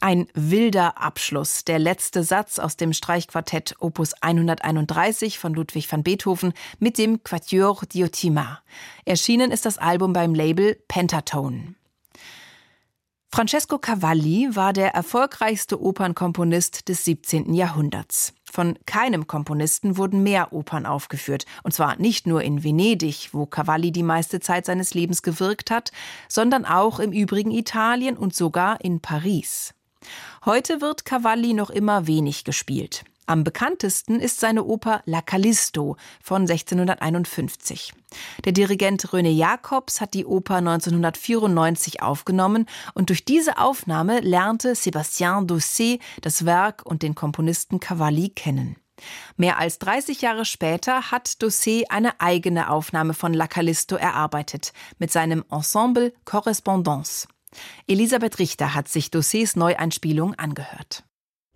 Ein wilder Abschluss, der letzte Satz aus dem Streichquartett Opus 131 von Ludwig van Beethoven mit dem Quatuor Diotima. Erschienen ist das Album beim Label Pentatone. Francesco Cavalli war der erfolgreichste Opernkomponist des 17. Jahrhunderts. Von keinem Komponisten wurden mehr Opern aufgeführt. Und zwar nicht nur in Venedig, wo Cavalli die meiste Zeit seines Lebens gewirkt hat, sondern auch im übrigen Italien und sogar in Paris. Heute wird Cavalli noch immer wenig gespielt. Am bekanntesten ist seine Oper La Callisto von 1651. Der Dirigent René Jacobs hat die Oper 1994 aufgenommen und durch diese Aufnahme lernte Sébastien Dossé das Werk und den Komponisten Cavalli kennen. Mehr als 30 Jahre später hat Dossé eine eigene Aufnahme von La Callisto erarbeitet, mit seinem Ensemble Correspondance. Elisabeth Richter hat sich Dossés Neueinspielung angehört.